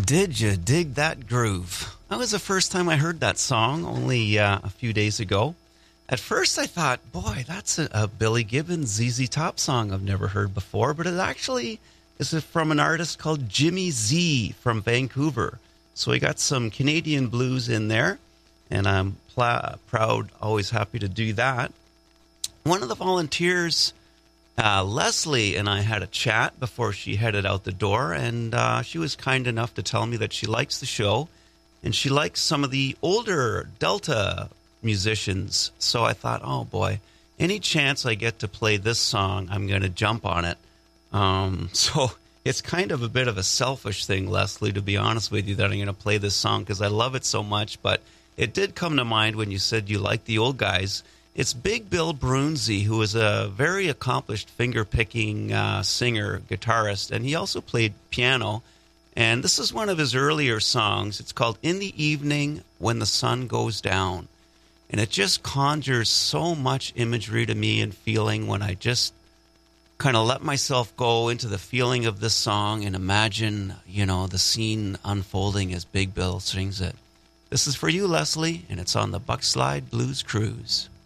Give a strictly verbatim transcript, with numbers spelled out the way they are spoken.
Did you dig that groove? That was the first time I heard that song, only uh, a few days ago. At first I thought, boy, that's a, a Billy Gibbons Z Z Top song I've never heard before, but it actually is from an artist called Jimmy Z from Vancouver. So we got some Canadian blues in there, and I'm pl- proud, always happy to do that. One of the volunteers, uh, Leslie, and I had a chat before she headed out the door, and uh, she was kind enough to tell me that she likes the show, and she likes some of the older Delta musicians. So I thought, oh boy, any chance I get to play this song, I'm going to jump on it. Um, so it's kind of a bit of a selfish thing, Leslie, to be honest with you, that I'm going to play this song because I love it so much. But it did come to mind when you said you like the old guys. It's Big Bill Brunzi, who is a very accomplished finger-picking uh, singer, guitarist, and he also played piano. And this is one of his earlier songs. It's called In the Evening When the Sun Goes Down. And it just conjures so much imagery to me and feeling when I just kind of let myself go into the feeling of this song and imagine, you know, the scene unfolding as Big Bill sings it. This is for you, Leslie, and it's on the Buckslide Blues Cruise.